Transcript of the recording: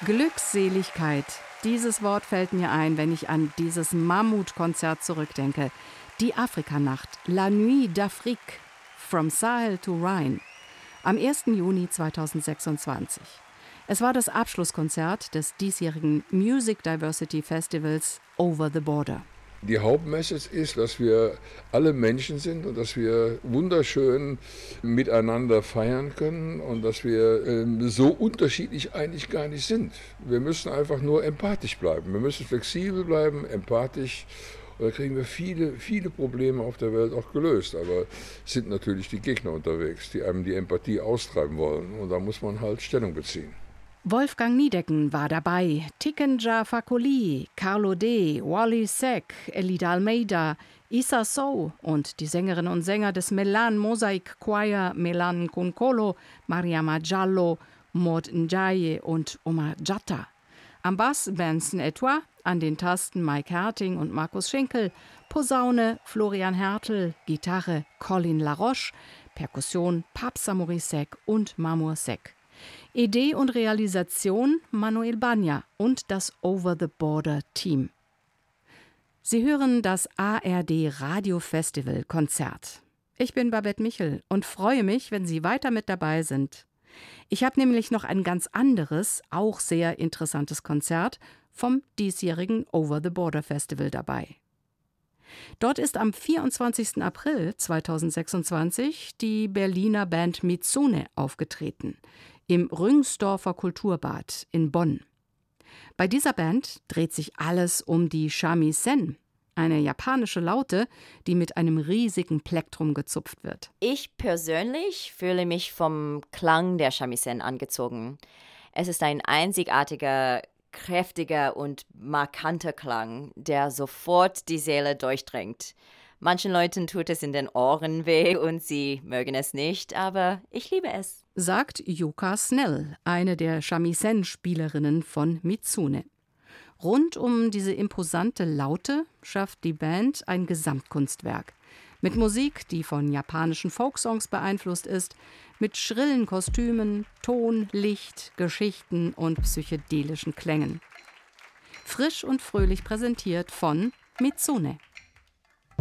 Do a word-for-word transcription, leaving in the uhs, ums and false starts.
Glückseligkeit. Dieses Wort fällt mir ein, wenn ich an dieses Mammutkonzert zurückdenke. Die Afrikanacht, La Nuit d'Afrique, From Sahel to Rhine, am ersten Juni zweitausendsechsundzwanzig. Es war das Abschlusskonzert des diesjährigen Music Diversity Festivals Over the Border. Die Hauptmessage ist, dass wir alle Menschen sind und dass wir wunderschön miteinander feiern können und dass wir ähm, so unterschiedlich eigentlich gar nicht sind. Wir müssen einfach nur empathisch bleiben. Wir müssen flexibel bleiben, empathisch. Und da kriegen wir viele, viele Probleme auf der Welt auch gelöst. Aber es sind natürlich die Gegner unterwegs, die einem die Empathie austreiben wollen. Und da muss man halt Stellung beziehen. Wolfgang Niedecken war dabei, Tikenja Fakoli, Carlo D., Wally Seck, Elida Almeida, Issa Sow und die Sängerinnen und Sänger des Melan Mosaic Choir Melan Kunkolo, Mariama Giallo, Maud Njaye und Omar Jatta. Am Bass Benson Etois, an den Tasten Mike Herting und Markus Schinkel, Posaune Florian Hertel, Gitarre Colin Laroche, Perkussion Papsa Morisek und Mamour Seck. Idee und Realisation Manuel Banja und das Over the Border Team. Sie hören das A R D Radio Festival Konzert. Ich bin Babette Michel und freue mich, wenn Sie weiter mit dabei sind. Ich habe nämlich noch ein ganz anderes, auch sehr interessantes Konzert vom diesjährigen Over the Border Festival dabei. Dort ist am vierundzwanzigsten April zweitausendsechsundzwanzig die Berliner Band Mitsune aufgetreten, im Rüngsdorfer Kulturbad in Bonn. Bei dieser Band dreht sich alles um die Shamisen, eine japanische Laute, die mit einem riesigen Plektrum gezupft wird. Ich persönlich fühle mich vom Klang der Shamisen angezogen. Es ist ein einzigartiger, kräftiger und markanter Klang, der sofort die Seele durchdringt. Manchen Leuten tut es in den Ohren weh und sie mögen es nicht, aber ich liebe es. Sagt Yuka Snell, eine der Shamisen-Spielerinnen von Mitsune. Rund um diese imposante Laute schafft die Band ein Gesamtkunstwerk. Mit Musik, die von japanischen Folksongs beeinflusst ist, mit schrillen Kostümen, Ton, Licht, Geschichten und psychedelischen Klängen. Frisch und fröhlich präsentiert von Mitsune.